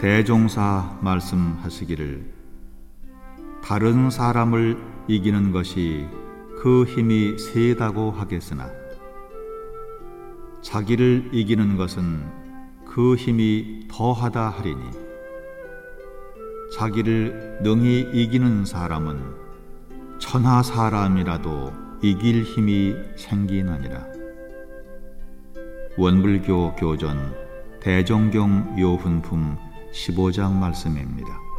대종사 말씀하시기를 다른 사람을 이기는 것이 그 힘이 세다고 하겠으나 자기를 이기는 것은 그 힘이 더하다 하리니 자기를 능히 이기는 사람은 천하 사람이라도 이길 힘이 생기느니라. 원불교 교전 대종경 요훈품 15장 말씀입니다.